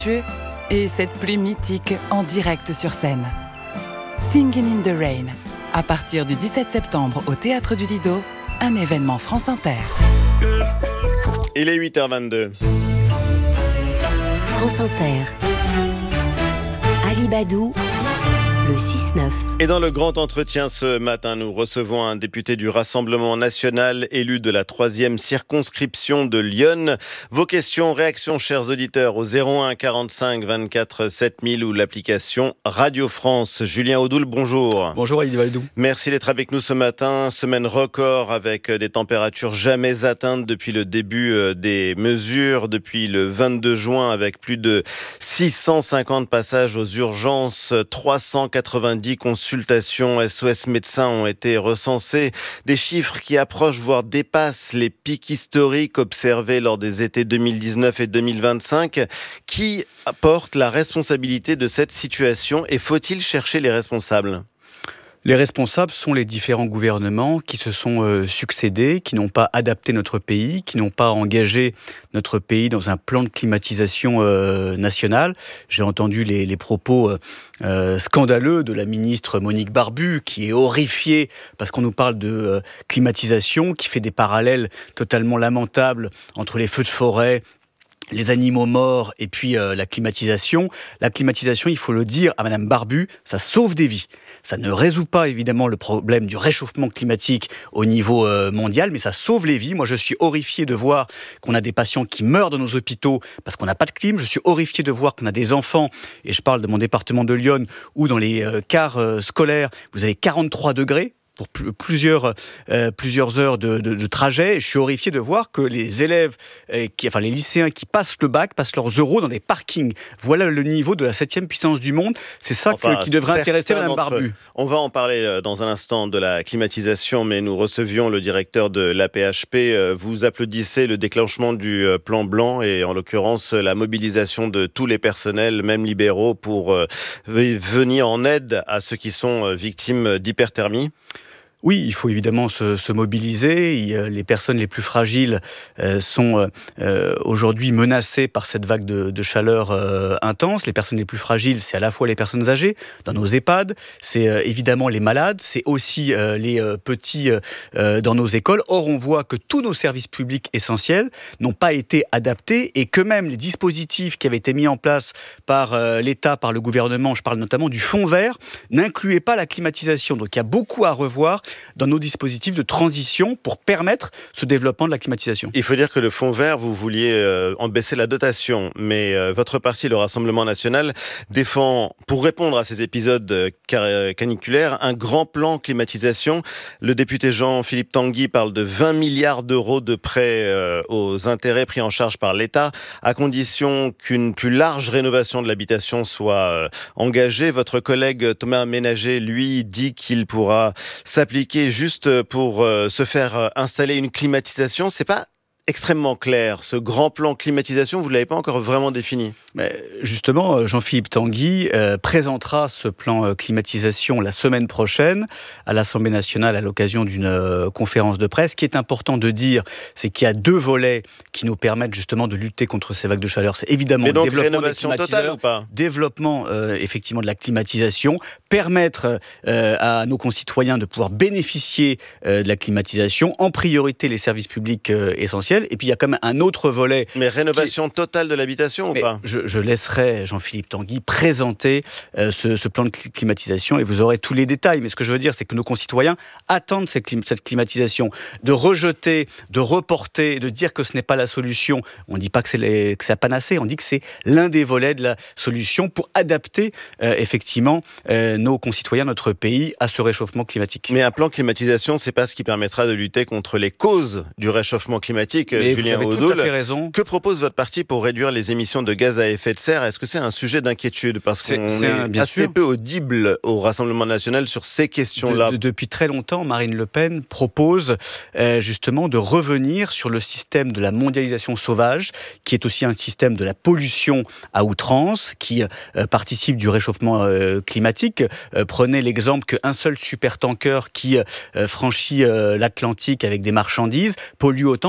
et cette pluie mythique en direct sur scène. Singin' in the Rain, à partir du 17 septembre au Théâtre du Lido, un événement France Inter. Il est 8h22. France Inter. Alibadou, le 6-9. Et dans le grand entretien ce matin, nous recevons un député du Rassemblement national, élu de la 3e circonscription de Lyon. Vos questions, réactions, chers auditeurs, au 01 45 24 7000 ou l'application Radio France. Julien Audoul, bonjour. Bonjour Alibadou. Merci d'être avec nous ce matin. Semaine record avec des températures jamais atteintes depuis le début des mesures, depuis le 22 juin, avec plus de 650 passages aux urgences, 390 consultations SOS médecins ont été recensés. Des chiffres qui approchent, voire dépassent les pics historiques observés lors des étés 2019 et 2025. Qui porte la responsabilité de cette situation et faut-il chercher les responsables ? Les responsables sont les différents gouvernements qui se sont succédés, qui n'ont pas adapté notre pays, qui n'ont pas engagé notre pays dans un plan de climatisation national. J'ai entendu les propos scandaleux de la ministre Monique Barbu, qui est horrifiée parce qu'on nous parle de climatisation, qui fait des parallèles totalement lamentables entre les feux de forêt, les animaux morts et puis la climatisation. La climatisation, il faut le dire à Madame Barbu, ça sauve des vies. Ça ne résout pas évidemment le problème du réchauffement climatique au niveau mondial, mais ça sauve les vies. Moi, je suis horrifié de voir qu'on a des patients qui meurent dans nos hôpitaux parce qu'on n'a pas de clim. Je suis horrifié de voir qu'on a des enfants, et je parle de mon département de Lyon, où dans les cars scolaires, vous avez 43 degrés. Pour plusieurs heures de trajet. Je suis horrifié de voir que les élèves, les lycéens qui passent le bac, passent leurs euros dans des parkings. Voilà le niveau de la 7e puissance du monde. C'est ça qui devrait intéresser Mme Barbu. On va en parler dans un instant de la climatisation, mais nous recevions le directeur de l'AP-HP. Vous applaudissez le déclenchement du plan blanc et en l'occurrence la mobilisation de tous les personnels, même libéraux, pour venir en aide à ceux qui sont victimes d'hyperthermie. Oui, il faut évidemment se mobiliser. Les personnes les plus fragiles sont aujourd'hui menacées par cette vague de chaleur intense. Les personnes les plus fragiles, c'est à la fois les personnes âgées dans nos EHPAD, c'est évidemment les malades, c'est aussi les petits dans nos écoles. Or, on voit que tous nos services publics essentiels n'ont pas été adaptés et que même les dispositifs qui avaient été mis en place par l'État, par le gouvernement, je parle notamment du fonds vert, n'incluaient pas la climatisation. Donc, il y a beaucoup à revoir dans nos dispositifs de transition pour permettre ce développement de la climatisation. Il faut dire que le fonds vert, vous vouliez en baisser la dotation, mais votre parti, le Rassemblement national, défend, pour répondre à ces épisodes caniculaires, un grand plan climatisation. Le député Jean-Philippe Tanguy parle de 20 milliards d'euros de prêts aux intérêts pris en charge par l'État, à condition qu'une plus large rénovation de l'habitation soit engagée. Votre collègue Thomas Ménager, lui, dit qu'il pourra s'appliquer juste pour se faire installer une climatisation. C'est pas extrêmement clair. Ce grand plan climatisation, vous ne l'avez pas encore vraiment défini. Mais justement, Jean-Philippe Tanguy présentera ce plan climatisation la semaine prochaine à l'Assemblée nationale à l'occasion d'une conférence de presse. Ce qui est important de dire, c'est qu'il y a 2 volets qui nous permettent justement de lutter contre ces vagues de chaleur. C'est évidemment le développement rénovation totale ou pas ? Développement effectivement de la climatisation, permettre à nos concitoyens de pouvoir bénéficier de la climatisation, en priorité les services publics essentiels. Et puis il y a quand même un autre volet. Mais rénovation totale de l'habitation ou pas ? Je laisserai Jean-Philippe Tanguy présenter ce plan de climatisation et vous aurez tous les détails. Mais ce que je veux dire, c'est que nos concitoyens attendent cette climatisation. De rejeter, de reporter, de dire que ce n'est pas la solution. On ne dit pas que c'est la panacée, on dit que c'est l'un des volets de la solution pour adapter effectivement nos concitoyens, notre pays, à ce réchauffement climatique. Mais un plan climatisation, c'est pas ce qui permettra de lutter contre les causes du réchauffement climatique. Julien Audoul, vous avez tout à fait raison. Que propose votre parti pour réduire les émissions de gaz à effet de serre ? Est-ce que c'est un sujet d'inquiétude ? Parce qu'on est assez peu audible au Rassemblement national sur ces questions-là. Depuis très longtemps, Marine Le Pen propose justement de revenir sur le système de la mondialisation sauvage, qui est aussi un système de la pollution à outrance, qui participe du réchauffement climatique. Prenez l'exemple qu'un seul supertanker qui franchit l'Atlantique avec des marchandises pollue autant que 1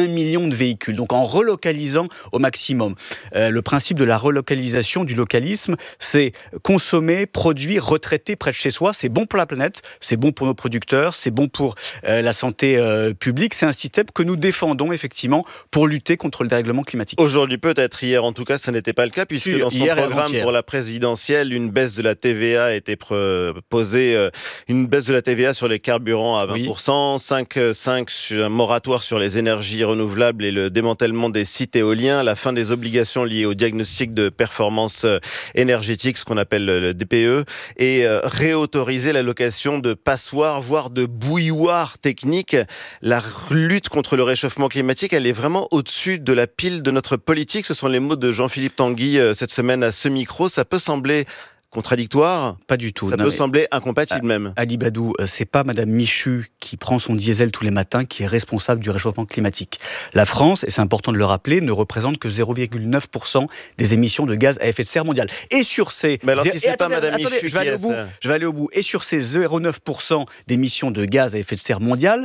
1 million de véhicules. Donc en relocalisant au maximum. Le principe de la relocalisation, du localisme, c'est consommer, produire, retraiter près de chez soi. C'est bon pour la planète, c'est bon pour nos producteurs, c'est bon pour la santé publique. C'est un système que nous défendons effectivement pour lutter contre le dérèglement climatique. Aujourd'hui peut-être, hier en tout cas, ça n'était pas le cas, puisque dans son programme pour la présidentielle, une baisse de la TVA a été proposée, une baisse de la TVA sur les carburants à 20%, 5 sur un moratoire sur les énergies renouvelables et le démantèlement des sites éoliens, la fin des obligations liées au diagnostic de performance énergétique, ce qu'on appelle le DPE, et réautoriser la location de passoires, voire de bouilloires techniques. La lutte contre le réchauffement climatique, elle est vraiment au-dessus de la pile de notre politique. Ce sont les mots de Jean-Philippe Tanguy cette semaine à ce micro. Ça peut sembler contradictoire? Pas du tout. Ça peut sembler incompatible même. Ali Badou, c'est pas Madame Michu qui prend son diesel tous les matins qui est responsable du réchauffement climatique. La France, et c'est important de le rappeler, ne représente que 0,9% des émissions de gaz à effet de serre mondial. Et sur ces... Mais alors si c'est pas Madame Michu qui je vais aller au bout. Et sur ces 0,9% d'émissions de gaz à effet de serre mondial,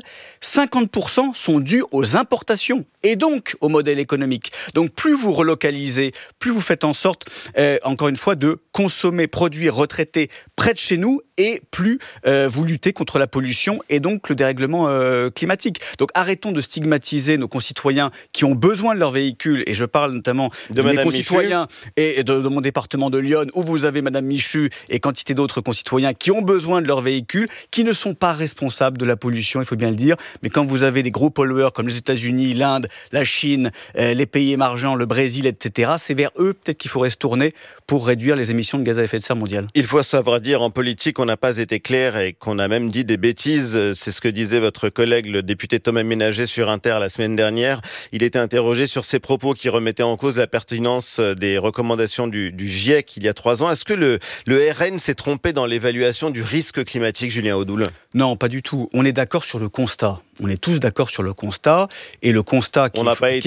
50% sont dus aux importations et donc au modèle économique. Donc plus vous relocalisez, plus vous faites en sorte, encore une fois, de consommer, produire, retraiter près de chez nous, et plus vous luttez contre la pollution et donc le dérèglement climatique. Donc arrêtons de stigmatiser nos concitoyens qui ont besoin de leur véhicule, et je parle notamment de mes concitoyens et de mon département de Lyon, où vous avez Madame Michu et quantité d'autres concitoyens qui ont besoin de leur véhicule, qui ne sont pas responsables de la pollution, il faut bien le dire. Mais quand vous avez des gros pollueurs comme les États-Unis, l'Inde, la Chine, les pays émergents, le Brésil, etc., c'est vers eux peut-être qu'il faudrait se tourner pour réduire les émissions de gaz à effet de serre mondial. Il faut savoir dire, en politique, on n'a pas été clair et qu'on a même dit des bêtises. C'est ce que disait votre collègue, le député Thomas Ménager, sur Inter la semaine dernière. Il était interrogé sur ses propos qui remettaient en cause la pertinence des recommandations du GIEC il y a 3 ans. Est-ce que le RN s'est trompé dans l'évaluation du risque climatique, Julien Audoul? Non, pas du tout. On est d'accord sur le constat. On est tous d'accord sur le constat. Et le constat qui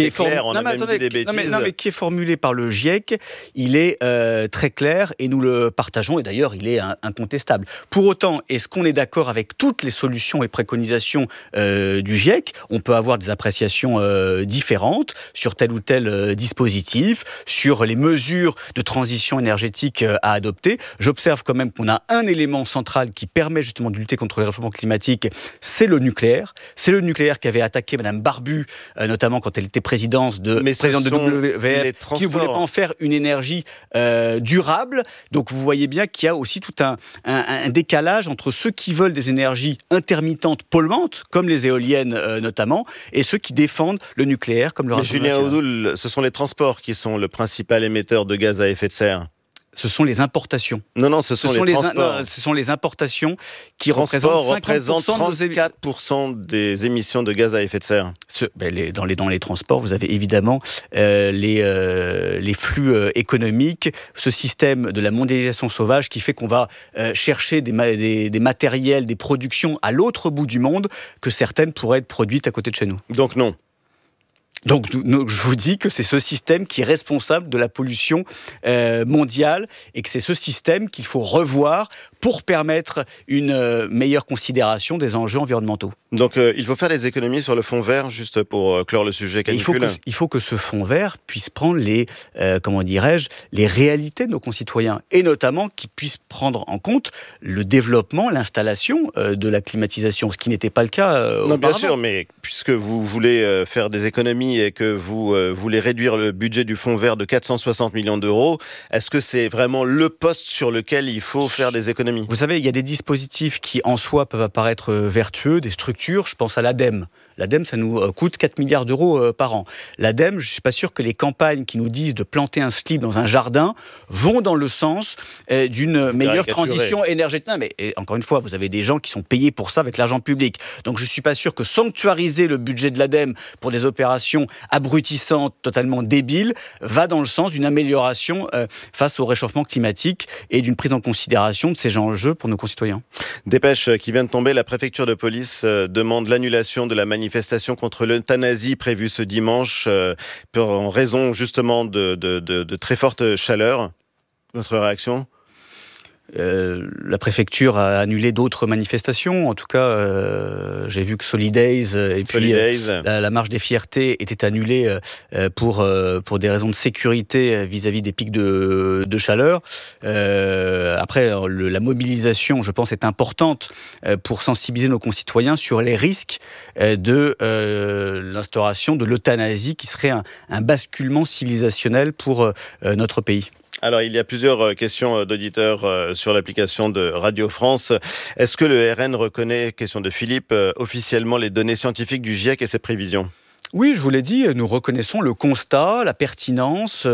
est formulé par le GIEC, il est très clair et nous le partageons. Et d'ailleurs, il est incontestable. Pour autant, est-ce qu'on est d'accord avec toutes les solutions et préconisations du GIEC? On peut avoir des appréciations différentes sur tel ou tel dispositif, sur les mesures de transition énergétique à adopter. J'observe quand même qu'on a un élément central qui permet justement de lutter contre le réchauffement climatique, c'est le nucléaire. C'est le nucléaire qui avait attaqué Madame Barbu, notamment quand elle était présidente de WWF, qui ne voulait pas en faire une énergie durable. Donc vous voyez bien qu'il y a aussi tout un décalage entre ceux qui veulent des énergies intermittentes polluantes, comme les éoliennes notamment, et ceux qui défendent le nucléaire, comme le Rassemblement national. Julien Audoul, ce sont les transports qui sont le principal émetteur de gaz à effet de serre. Ce sont les importations. Non, ce sont les transports. Ce sont les importations qui représentent 50% 34% des émissions de gaz à effet de serre. Dans les transports, vous avez évidemment les flux économiques, ce système de la mondialisation sauvage qui fait qu'on va chercher des matériels, des productions à l'autre bout du monde, que certaines pourraient être produites à côté de chez nous. Donc non. Donc, je vous dis que c'est ce système qui est responsable de la pollution mondiale et que c'est ce système qu'il faut revoir pour permettre une meilleure considération des enjeux environnementaux. Donc, il faut faire des économies sur le fonds vert, juste pour clore le sujet canicule. Il faut que ce fonds vert puisse prendre les réalités de nos concitoyens et notamment qu'il puisse prendre en compte le développement, l'installation de la climatisation, ce qui n'était pas le cas auparavant. Non, bien sûr, mais puisque vous voulez faire des économies et que vous voulez réduire le budget du fonds vert de 460 millions d'euros, est-ce que c'est vraiment le poste sur lequel il faut faire des économies ? Vous savez, il y a des dispositifs qui en soi peuvent apparaître vertueux, des structures, je pense à l'ADEME. L'ADEME, ça nous coûte 4 milliards d'euros par an. L'ADEME, je ne suis pas sûr que les campagnes qui nous disent de planter un slip dans un jardin vont dans le sens d'une meilleure transition énergétique. Non, mais encore une fois, vous avez des gens qui sont payés pour ça avec l'argent public. Donc je ne suis pas sûr que sanctuariser le budget de l'ADEME pour des opérations abrutissantes, totalement débiles, va dans le sens d'une amélioration face au réchauffement climatique et d'une prise en considération de ces enjeux pour nos concitoyens. Dépêche qui vient de tomber, la préfecture de police demande l'annulation de la manifestation contre l'euthanasie prévue ce dimanche en raison justement de très forte chaleur. Votre réaction ? la préfecture a annulé d'autres manifestations. En tout cas, j'ai vu que Solidays et puis la marche des fiertés était annulée pour des raisons de sécurité vis-à-vis des pics de chaleur. Après, la mobilisation, je pense, est importante pour sensibiliser nos concitoyens sur les risques de l'instauration de l'euthanasie, qui serait un basculement civilisationnel pour notre pays. Alors, il y a plusieurs questions d'auditeurs sur l'application de Radio France. Est-ce que le RN reconnaît, question de Philippe, officiellement les données scientifiques du GIEC et ses prévisions ? Oui, je vous l'ai dit, nous reconnaissons le constat, la pertinence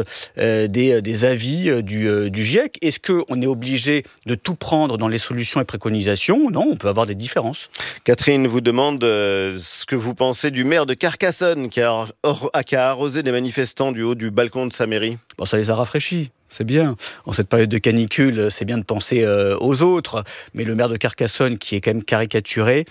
des avis du GIEC. Est-ce qu'on est obligé de tout prendre dans les solutions et préconisations ? Non, on peut avoir des différences. Catherine vous demande ce que vous pensez du maire de Carcassonne qui a arrosé des manifestants du haut du balcon de sa mairie. Bon, ça les a rafraîchis. C'est bien. En cette période de canicule, c'est bien de penser aux autres. Mais le maire de Carcassonne, qui est quand même caricaturé,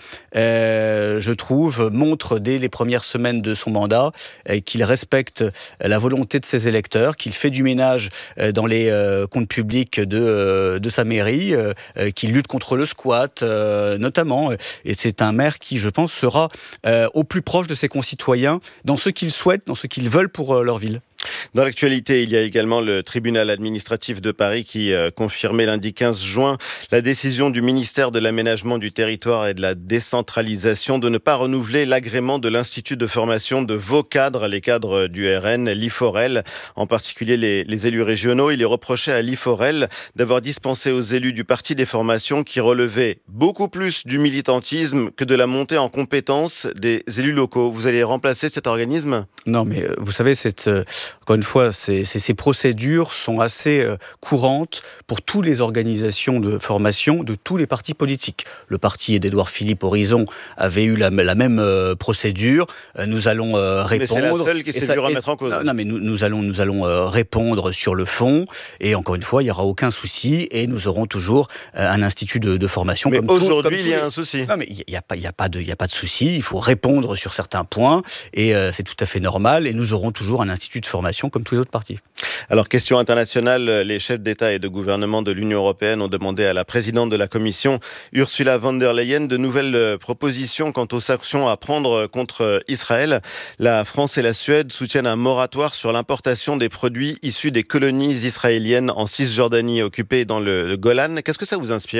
je trouve, montre dès les premières semaines de son mandat qu'il respecte la volonté de ses électeurs, qu'il fait du ménage dans les comptes publics de sa mairie, qu'il lutte contre le squat, notamment. Et c'est un maire qui, je pense, sera au plus proche de ses concitoyens dans ce qu'ils souhaitent, dans ce qu'ils veulent pour leur ville. Dans l'actualité, il y a également le tribunal administratif de Paris qui confirmait lundi 15 juin la décision du ministère de l'Aménagement du Territoire et de la Décentralisation de ne pas renouveler l'agrément de l'Institut de formation de vos cadres, les cadres du RN, l'IFOREL, en particulier les élus régionaux. Il est reproché à l'IFOREL d'avoir dispensé aux élus du parti des formations qui relevaient beaucoup plus du militantisme que de la montée en compétences des élus locaux. Vous allez remplacer cet organisme ? Non, mais vous savez, encore une fois, ces procédures sont assez courantes pour toutes les organisations de formation de tous les partis politiques. Le parti d'Édouard Philippe, Horizon, avait eu la même procédure. Nous allons répondre. Mais c'est la seule qui s'est vue remettre en cause. Non, mais nous allons répondre sur le fond. Et encore une fois, il n'y aura aucun souci. Et nous aurons toujours un institut de formation. Mais aujourd'hui, il y a un souci. Non, mais il n'y a pas de souci. Il faut répondre sur certains points. Et c'est tout à fait normal. Et nous aurons toujours un institut de formation comme tous les autres partis. Alors, question internationale, les chefs d'État et de gouvernement de l'Union européenne ont demandé à la présidente de la Commission, Ursula von der Leyen, de nouvelles propositions quant aux sanctions à prendre contre Israël. La France et la Suède soutiennent un moratoire sur l'importation des produits issus des colonies israéliennes en Cisjordanie occupée dans le Golan. Qu'est-ce que ça vous inspire ?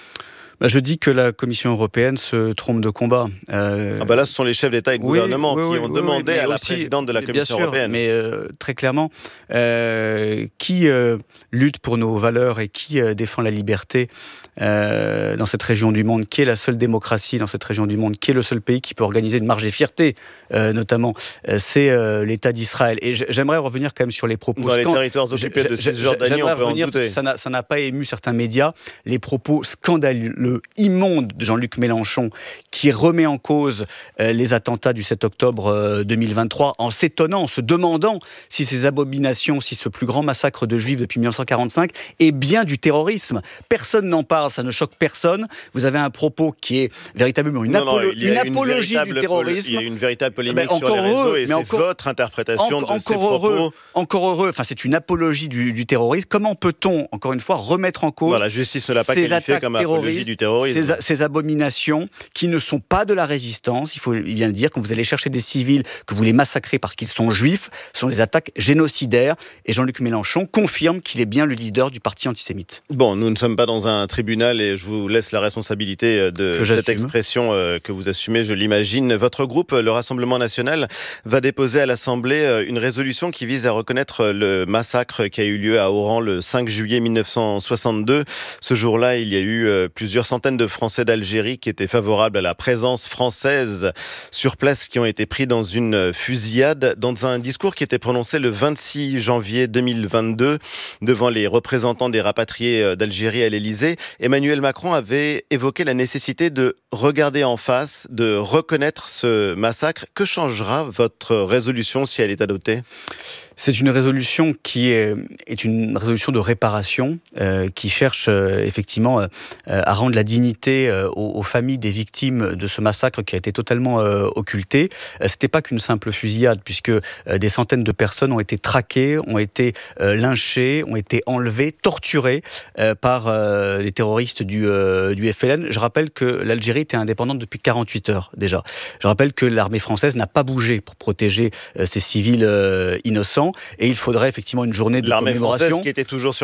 Je dis que la Commission européenne se trompe de combat. Là, ce sont les chefs d'État et de gouvernement qui ont demandé à la présidente de la Commission européenne. Mais très clairement, qui lutte pour nos valeurs et qui défend la liberté dans cette région du monde, qui est la seule démocratie dans cette région du monde, qui est le seul pays qui peut organiser une marche des fiertés, notamment, c'est l'État d'Israël. Et j'aimerais revenir quand même sur les propos... Dans les territoires occupés de Cisjordanie, on peut en douter. Ça n'a pas ému certains médias. Les propos scandaleux, immondes de Jean-Luc Mélenchon, qui remet en cause les attentats du 7 octobre 2023, en s'étonnant, en se demandant si ces abominations, si ce plus grand massacre de Juifs depuis 1945 est bien du terrorisme. Personne n'en parle. Ça ne choque personne. Vous avez un propos qui est véritablement une apologie du terrorisme. Il y a une véritable polémique sur les réseaux et c'est votre interprétation de ces propos. Encore heureux. Enfin, c'est une apologie du terrorisme. Comment peut-on, encore une fois, remettre en cause la justice ne l'a pas qualifié comme apologie du terrorisme. Ces abominations qui ne sont pas de la résistance, il faut bien le dire, quand vous allez chercher des civils, que vous les massacrez parce qu'ils sont juifs, ce sont des attaques génocidaires. Et Jean-Luc Mélenchon confirme qu'il est bien le leader du parti antisémite. Bon, nous ne sommes pas dans un tribunal et je vous laisse la responsabilité de cette expression que vous assumez, je l'imagine. Votre groupe, le Rassemblement National, va déposer à l'Assemblée une résolution qui vise à reconnaître le massacre qui a eu lieu à Oran le 5 juillet 1962. Ce jour-là, il y a eu plusieurs centaines de Français d'Algérie qui étaient favorables à la présence française sur place, qui ont été pris dans une fusillade. Dans un discours qui était prononcé le 26 janvier 2022 devant les représentants des rapatriés d'Algérie à l'Élysée, Emmanuel Macron avait évoqué la nécessité de regarder en face, de reconnaître ce massacre. Que changera votre résolution si elle est adoptée ? C'est une résolution qui est une résolution de réparation qui cherche effectivement à rendre la dignité aux familles des victimes de ce massacre qui a été totalement occulté. C'était pas qu'une simple fusillade, puisque des centaines de personnes ont été traquées, ont été lynchées, ont été enlevées, torturées par les terroristes du FLN. Je rappelle que l'Algérie était indépendante depuis 48 heures déjà. Je rappelle que l'armée française n'a pas bougé pour protéger ces civils innocents. Et il faudrait effectivement une journée de commémoration. L'armée française qui était toujours sur